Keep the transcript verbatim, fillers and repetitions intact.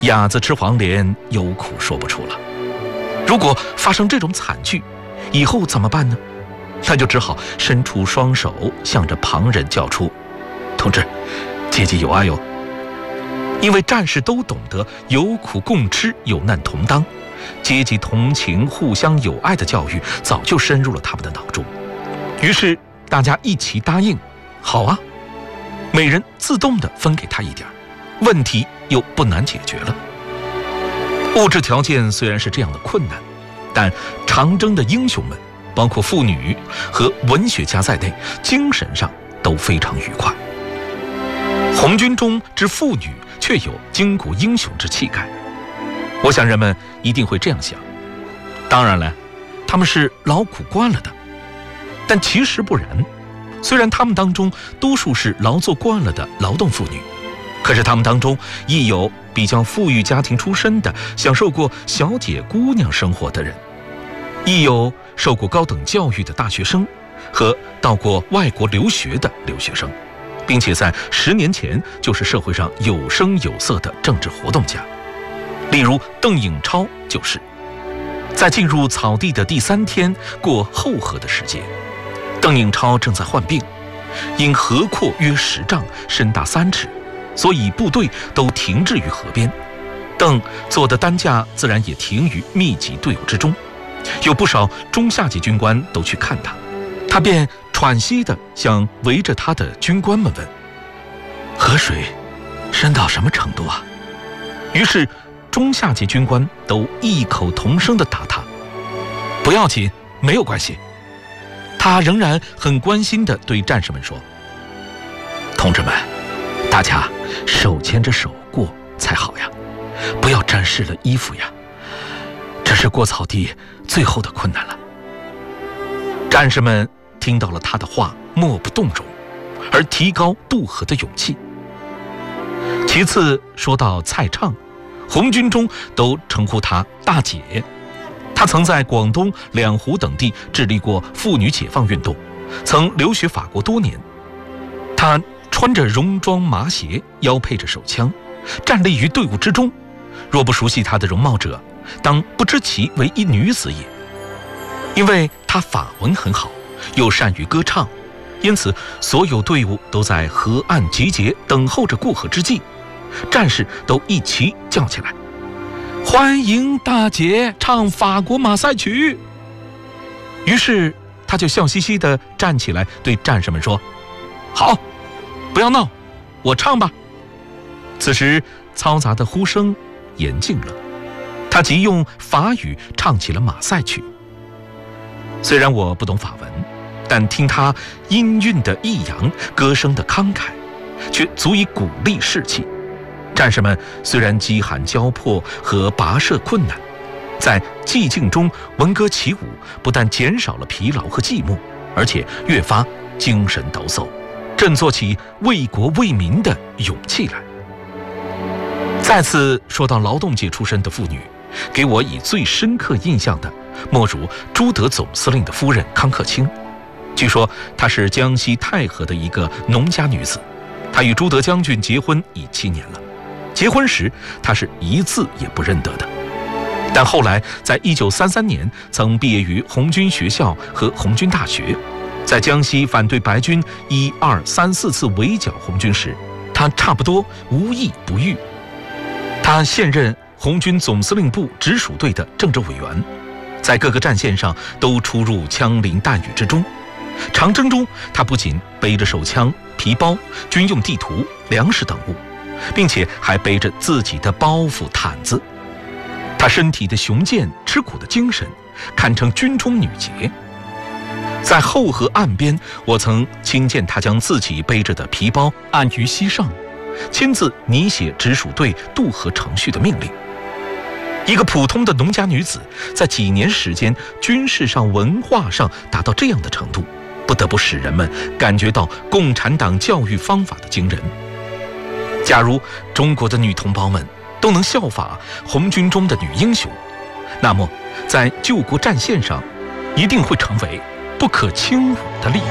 哑子吃黄连，有苦说不出了。如果发生这种惨剧，以后怎么办呢？那就只好伸出双手，向着旁人叫出：“同志，阶级有爱哟！”因为战士都懂得有苦共吃，有难同当，阶级同情、互相友爱的教育早就深入了他们的脑中。于是大家一起答应：“好啊！”每人自动地分给他一点，问题又不难解决了。物质条件虽然是这样的困难，但长征的英雄们，包括妇女和文学家在内，精神上都非常愉快。红军中之妇女却有巾帼英雄之气概。我想人们一定会这样想：当然了，他们是劳苦惯了的。但其实不然，虽然他们当中多数是劳作惯了的劳动妇女，可是他们当中亦有比较富裕家庭出身的，享受过小姐姑娘生活的人，亦有受过高等教育的大学生和到过外国留学的留学生，并且在十年前就是社会上有声有色的政治活动家。例如邓颖超就是。在进入草地的第三天，过后河的时节，邓颖超正在患病，因河阔约十丈，深大三尺，所以部队都停滞于河边。邓坐的担架自然也停于密集队伍之中，有不少中下级军官都去看他，他便喘息地向围着他的军官们问：“河水深到什么程度啊？”于是中下级军官都异口同声地答他：“不要紧，没有关系。”他仍然很关心地对战士们说：“同志们，大家手牵着手过才好呀，不要沾湿了衣服呀，这是过草地最后的困难了。”战士们听到了他的话，莫不动容，而提高渡河的勇气。其次说到蔡畅，红军中都称呼她大姐。她曾在广东、两湖等地致力过妇女解放运动，曾留学法国多年。她穿着戎装麻鞋，腰配着手枪，站立于队伍之中。若不熟悉她的容貌者，当不知其为一女子也。因为她法文很好，又善于歌唱，因此所有队伍都在河岸集结，等候着过河之际。战士都一起叫起来：“欢迎大姐唱法国马赛曲！”于是他就笑嘻嘻地站起来，对战士们说：“好，不要闹，我唱吧。”此时嘈杂的呼声严静了，他即用法语唱起了马赛曲。虽然我不懂法文，但听他音韵的抑扬，歌声的慷慨，却足以鼓励士气。战士们虽然饥寒交迫和跋涉困难，在寂静中闻歌起舞，不但减少了疲劳和寂寞，而且越发精神抖擞，振作起为国为民的勇气来。再次说到劳动界出身的妇女，给我以最深刻印象的，莫如朱德总司令的夫人康克清。据说她是江西太和的一个农家女子，她与朱德将军结婚已七年了。结婚时她是一字也不认得的，但后来在一九三三年曾毕业于红军学校和红军大学，在江西反对白军一二三四次围剿红军时，她差不多无一不遇。她现任红军总司令部直属队的政治委员，在各个战线上都出入枪林弹雨之中。长征中，她不仅背着手枪、皮包、军用地图、粮食等物，并且还背着自己的包袱、毯子。她身体的雄健、吃苦的精神，堪称军中女杰。在后河岸边，我曾亲见她将自己背着的皮包按于膝上，亲自拟写直属队渡河程序的命令。一个普通的农家女子，在几年时间，军事上、文化上达到这样的程度，不得不使人们感觉到共产党教育方法的惊人。假如中国的女同胞们都能效法红军中的女英雄，那么在救国战线上，一定会成为不可轻侮的力量。